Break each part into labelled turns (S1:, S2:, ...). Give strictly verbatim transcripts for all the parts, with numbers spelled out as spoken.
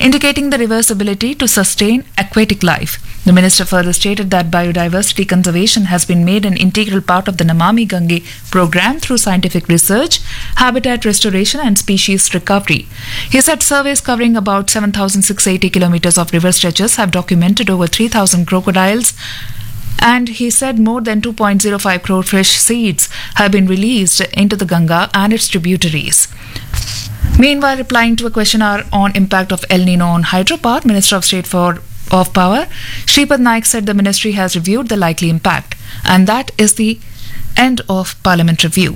S1: indicating the river's ability to sustain aquatic life. The minister further stated that biodiversity conservation has been made an integral part of the Namami Gange program through scientific research, habitat restoration and species recovery. He said surveys covering about seven thousand six hundred eighty kilometers of river stretches have documented over three thousand crocodiles, and he said more than two point zero five crore fish seeds have been released into the Ganga and its tributaries. Meanwhile, replying to a question on impact of El Nino on hydropower, Minister of State for of Power, Shripad Naik said the ministry has reviewed the likely impact, and that is the end of Parliament review.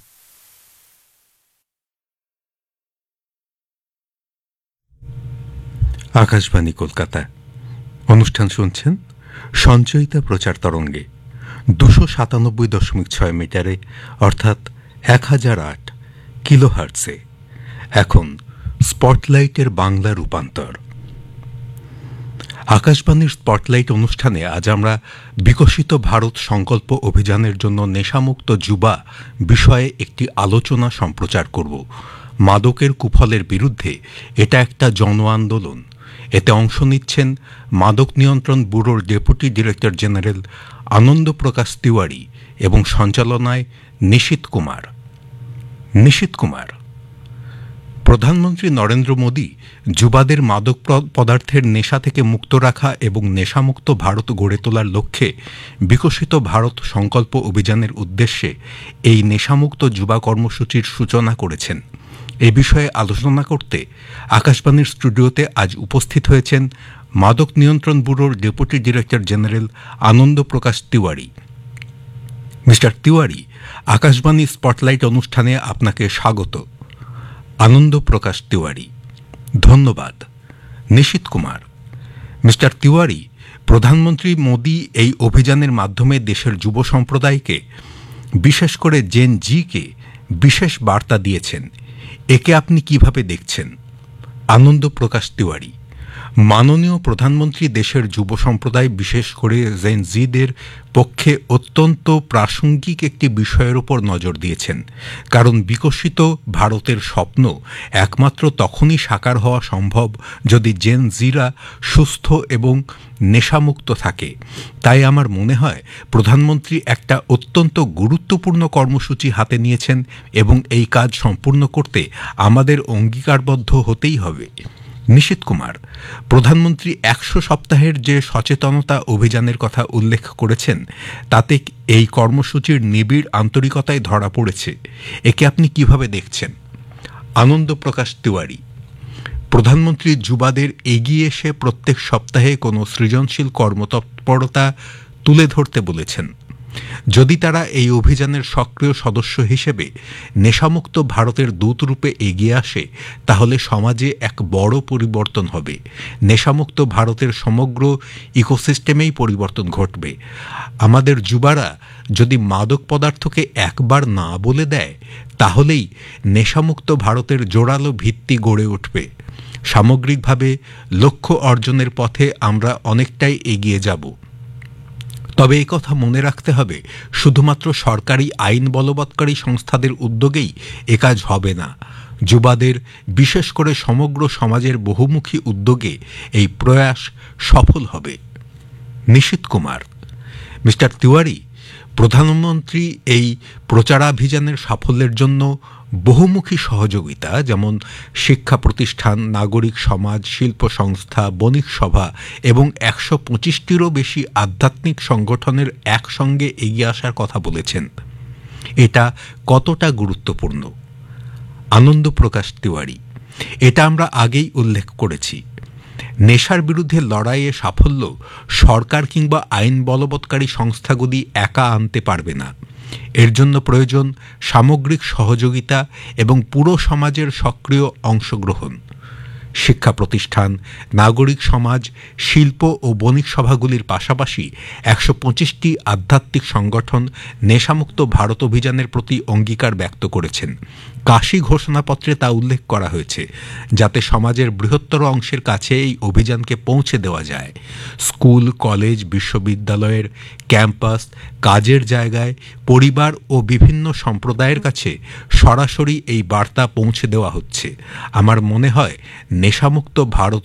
S2: Akashvani Kolkata অনুষ্ঠান শুনছেন সঞ্চয়িতা প্রচার তরঙ্গে দুশো সাতানব্বই দশমিক ছয় মিটারে অর্থাৎ এক হাজার আট কিলোহার্টসে। এখন স্পটলাইটের বাংলা রূপান্তর। আকাশবাণীর স্পটলাইট অনুষ্ঠানে আজ আমরা বিকশিত ভারত সংকল্প অভিযানের জন্য নেশামুক্ত যুবা বিষয়ে একটি আলোচনা সম্প্রচার করব। মাদকের কুফলের বিরুদ্ধে এটা একটা জন আন্দোলন। এতে অংশ নিচ্ছেন মাদক নিয়ন্ত্রণ ব্যুরোর ডেপুটি ডিরেক্টর জেনারেল আনন্দ প্রকাশ তিওয়ারি এবং সঞ্চালনায় নিশীত কুমার। নিশীত কুমার প্রধানমন্ত্রী নরেন্দ্র মোদী যুবাদের মাদক পদার্থের নেশা থেকে মুক্ত রাখা এবং নেশামুক্ত ভারত গড়ে তোলার লক্ষ্যে বিকশিত ভারত সংকল্প অভিযানের উদ্দেশ্যে এই নেশামুক্ত যুবা কর্মসূচির সূচনা করেছেন। এ বিষয়ে আলোচনা করতে আকাশবাণীর স্টুডিওতে আজ উপস্থিত হয়েছেন মাদক নিয়ন্ত্রণ ব্যুরোর ডেপুটি ডিরেক্টর জেনারেল আনন্দ প্রকাশ তিওয়ারি। মিস্টার তিওয়ারি, আকাশবাণী স্পটলাইট অনুষ্ঠানে আপনাকে স্বাগত। আনন্দ প্রকাশ তিওয়ারি: ধন্যবাদ। নিশীত কুমার: মিস্টার তিওয়ারি, প্রধানমন্ত্রী মোদী এই অভিযানের মাধ্যমে দেশের যুব সম্প্রদায়কে, বিশেষ করে জেন জিকে বিশেষ বার্তা দিয়েছেন। একে আপনি কিভাবে দেখছেন? আনন্দ প্রকাশ তিওয়ারি: মাননীয় প্রধানমন্ত্রী দেশের যুব সম্প্রদায়, বিশেষ করে জেন জিদের পক্ষে অত্যন্ত প্রাসঙ্গিক একটি বিষয়ের উপর নজর দিয়েছেন। কারণ বিকশিত ভারতের স্বপ্ন একমাত্র তখনই সাকার হওয়া সম্ভব যদি জেন জিরা সুস্থ এবং নেশামুক্ত থাকে। তাই আমার মনে হয় প্রধানমন্ত্রী একটা অত্যন্ত গুরুত্বপূর্ণ কর্মসূচি হাতে নিয়েছেন এবং এই কাজ সম্পূর্ণ করতে আমাদের অঙ্গীকারবদ্ধ হতেই হবে। নিশীত কুমার: প্রধানমন্ত্রী একশো সপ্তাহের যে সচেতনতা অভিযানের কথা উল্লেখ করেছেন তাতে এই কর্মসূচির নিবিড় আন্তরিকতায় ধরা পড়েছে। একে আপনি কিভাবে দেখছেন? আনন্দ প্রকাশ তিওয়ারি: প্রধানমন্ত্রী যুবাদের এগিয়ে এসে প্রত্যেক সপ্তাহে কোনো সৃজনশীল কর্মতৎপরতা তুলে ধরতে বলেছেন। যদি তারা এই অভিযানের সক্রিয় সদস্য হিসেবে নেশামুক্ত ভারতের দূতরূপে এগিয়ে আসে তাহলে সমাজে এক বড় পরিবর্তন হবে। নেশামুক্ত ভারতের সমগ্র ইকোসিস্টেমেই পরিবর্তন ঘটবে। আমাদের যুবারা যদি মাদক পদার্থকে একবার না বলে দেয় তাহলেই নেশামুক্ত ভারতের জোরালো ভিত্তি গড়ে উঠবে। সামগ্রিকভাবে লক্ষ্য অর্জনের পথে আমরা অনেকটাই এগিয়ে যাব। তবে এই কথা মনে রাখতে হবে, শুধুমাত্র সরকারি আইন বলবৎকারী সংস্থাদের উদ্যোগেই এ কাজ হবে না। যুবাদের, বিশেষ করে সমগ্র সমাজের বহুমুখী উদ্যোগে এই প্রয়াস সফল হবে। নিশীত কুমার: মিস্টার তিওয়ারি, প্রধানমন্ত্রী এই প্রচারাভিযানের সাফল্যের জন্য বহুমুখী সহযোগিতা, যেমন শিক্ষা প্রতিষ্ঠান, নাগরিক সমাজ, শিল্প সংস্থা, বণিক সভা এবং একশো পঁচিশটিরও বেশি আধ্যাত্মিক সংগঠনের একসঙ্গে এগিয়ে আসার কথা বলেছেন। এটা কতটা গুরুত্বপূর্ণ? আনন্দ প্রকাশ তিওয়ারি: এটা আমরা আগেই উল্লেখ করেছি। নেশার বিরুদ্ধে লড়াইয়ে সাফল্য সরকার কিংবা আইন বলবৎকারী সংস্থাগুলি একা আনতে পারবে না। এর জন্য প্রয়োজন সামগ্রিক সহযোগিতা এবং পুরো সমাজের সক্রিয় অংশগ্রহণ। শিক্ষা প্রতিষ্ঠান, নাগরিক সমাজ, শিল্প ও বণিক সভাগুলির পাশাপাশি একশো পঁচিশটি আধ্যাত্মিক সংগঠন নেশামুক্ত ভারত অভিযানের প্রতি অঙ্গীকার ব্যক্ত করেছেন। কাশী ঘোষণাপত্রে তা উল্লেখ করা হয়েছে, যাতে সমাজের বৃহত্তর অংশের কাছে এই অভিযানকে পৌঁছে দেওয়া যায়। স্কুল, কলেজ, বিশ্ববিদ্যালয়ের ক্যাম্পাস, কাজের জায়গায়, পরিবার ও বিভিন্ন সম্প্রদায়ের কাছে সরাসরি এই বার্তা পৌঁছে দেওয়া হচ্ছে। আমার মনে হয় নেশামুক্ত ভারত